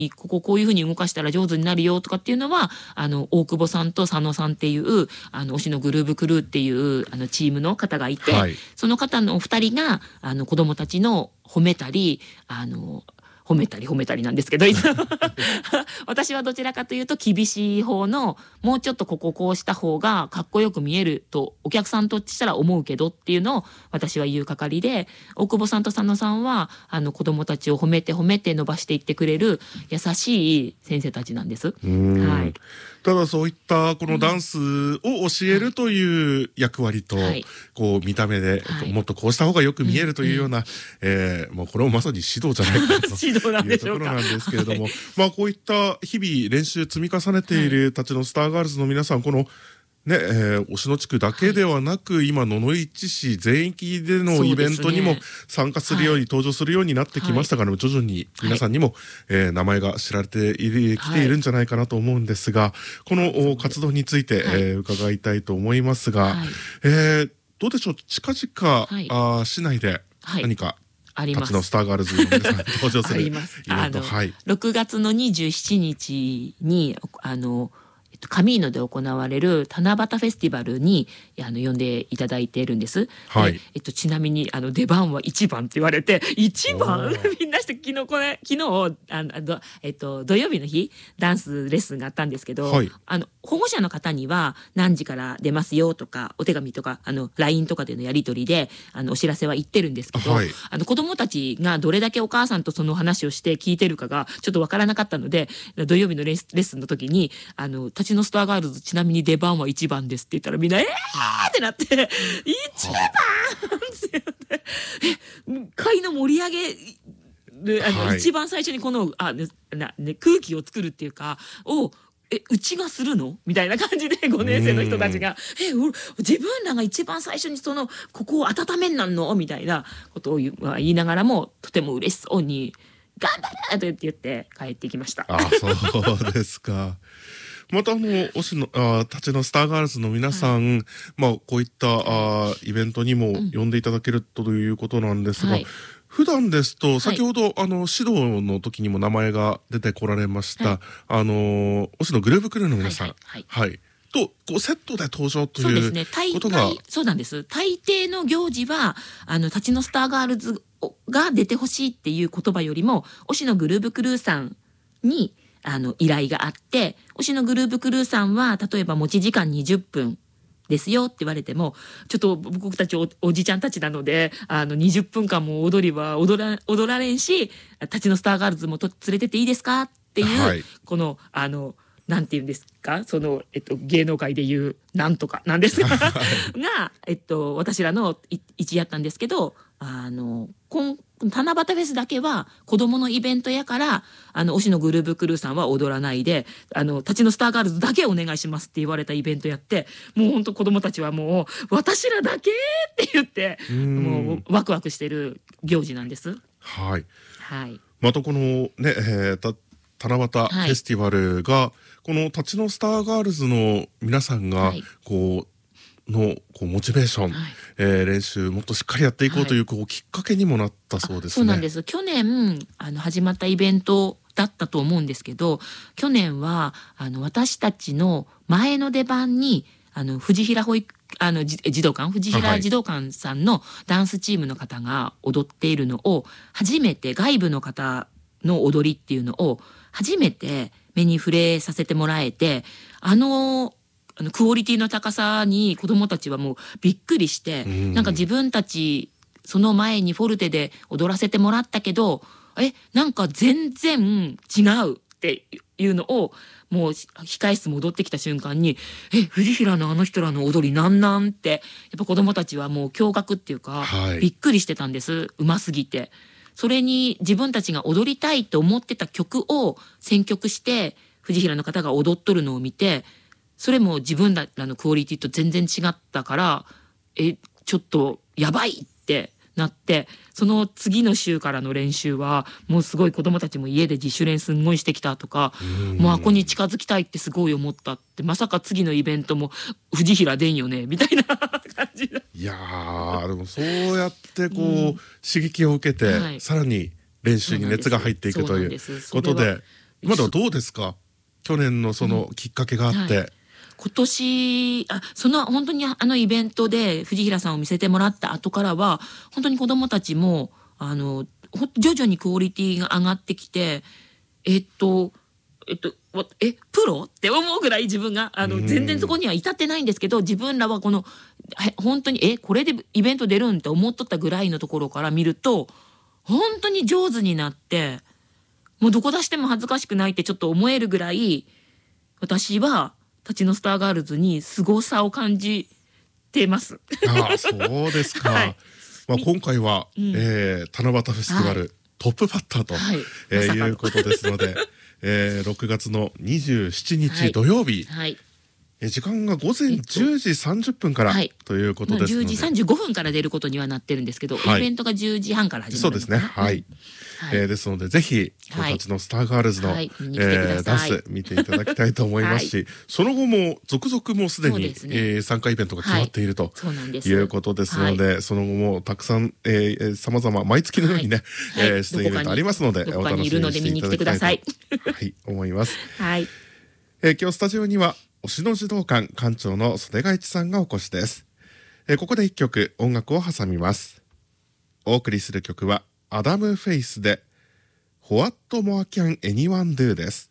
こういうふうに動かしたら上手になるよとかっていうのは大久保さんと佐野さんっていう推しのグルーブクルーっていうチームの方がいて、はい、その方のお二人が子どもたちの褒めたり褒めたりなんですけど私はどちらかというと厳しい方のもうちょっとこうした方がかっこよく見えるとお客さんとしたら思うけどっていうのを私は言う係で、大久保さんと佐野さんは子どもたちを褒めて伸ばしていってくれる優しい先生たちなんです。はい、 ただそういったこのダンスを教えるという役割と、はい、こう見た目で、はい、もっとこうした方がよく見えるというような、もうこれもまさに指導じゃないかと指導なんでしょうか。 いうところなんですけれども、まあこういった日々練習積み重ねているたちのスターガールズの皆さん、このね、忍野地区だけではなく、はい、今野々市市全域でのイベントにも参加するように、登場するようになってきましたから、徐々に皆さんにも、名前が知られてきているんじゃないかなと思うんですが、この活動について、伺いたいと思いますが、どうでしょう、近々、市内で何か、たちのスターガールズの皆さんが登場するイベント、 6月の27日にカミーノで行われる七夕フェスティバルに呼んでいただいているんです。はい、ちなみに出番は1番って言われて、1番みんなして昨日土曜日の日ダンスレッスンがあったんですけど、はい、保護者の方には何時から出ますよとかお手紙とかLINE とかでのやり取りでお知らせは言ってるんですけど、はい、子どもたちがどれだけお母さんとその話をして聞いてるかがちょっとわからなかったので、土曜日のレッスンの時にたちのスターガールズちなみに出番は1番ですって言ったらみんなってなって1番会の盛り上げで一番最初にこの空気を作るっていうかうちがするのみたいな感じで5年生の人たちが自分らが一番最初にここを温めんなんのみたいなことを言いながらもとても嬉しそうに頑張れって言って帰ってきました。 そうですか。また推しのたちのスターガールズの皆さん、はい、まあこういったイベントにも呼んでいただけるということなんですが、はい、普段ですと先ほど、指導の時にも名前が出てこられました、推しのグループクルーの皆さん、とこうセットで登場ということが、 そうなんです。大抵の行事はたちのスターガールズが出てほしいっていう言葉よりも推しのグループクルーさんに依頼があって、推しのグループクルーさんは例えば持ち時間20分ですよって言われても、ちょっと僕たち おじちゃんたちなので20分間も踊りは踊られんし、たちのスターガールズも連れてっていいですかっていう、はい、このなんていうんですか、芸能界でいうなんとかなんですがが、私らの一やったんですけど、七夕フェスだけは子どものイベントやから推しのグループクルーさんは踊らないでたちのスターガールズだけお願いしますって言われたイベントやって、もうほんと子どもたちはもう私らだけって言ってもうワクワクしてる行事なんです。 はい、 はい、 またこのね、七夕フェスティバルが、はい、このたちのスターガールズの皆さんがこうモチベーション、練習もっとしっかりやっていこうという、きっかけにもなったそうですね。 そうなんです。去年始まったイベントだったと思うんですけど、去年は私たちの前の出番に藤平児童館藤平児童館さんのダンスチームの方が踊っているのを初めて、外部の方の踊りっていうのを初めて目に触れさせてもらえて、クオリティの高さに子どもたちはもうびっくりして、なんか自分たちその前にフォルテで踊らせてもらったけどなんか全然違うっていうのをもう控室戻ってきた瞬間に藤平のあの人らの踊りなんってやっぱ子どもたちはもう驚愕っていうか、びっくりしてたんです。うますぎて。それに自分たちが踊りたいと思ってた曲を選曲して藤平の方が踊っとるのを見て、それも自分らのクオリティと全然違ったからちょっとやばいってなって、その次の週からの練習はもうすごい子どもたちも家で自主練すんごいしてきたとか、もうあこに近づきたいってすごい思ったって、まさか次のイベントも藤平出んよねみたいな感じだ。 いやー、でもそうやって刺激を受けて、さらに練習に熱が入っていくということで、 今ではどうですか？去年のそのきっかけがあって、 はい、今年その本当にイベントで藤平さんを見せてもらった後からは本当に子どもたちも徐々にクオリティが上がってきてプロって思うぐらい自分が全然そこには至ってないんですけど、自分らはこの本当にこれでイベント出るんって思っとったぐらいのところから見ると本当に上手になって、もうどこ出しても恥ずかしくないってちょっと思えるぐらい私は立ちのスターガールズに凄さを感じてます。 そうですか。 はい、 今回は、七夕フェスティバル、はい、トップバッターと、はいいうことですので、6月の27日土曜日、はいはい、時間が午前10時30分から、ということですので、 10時35分から出ることにはなってるんですけど、イベントが10時半から始まるのかな。 そうですね。はい。ですのでぜひ僕たちのスターガールズの、ダンス見ていただきたいと思いますし、その後も続々もうすでに参加イベントが決まっているということですので、その後もたくさん様々毎月のようにね出演イベントありますので、お楽しみにしていただきたいと思います。はい。今日スタジオには推しの児童館館長の袖ヶ市さんがお越しです。ここで一曲音楽を挟みます。お送りする曲はアダム・フェイスで What More Can Anyone Do です。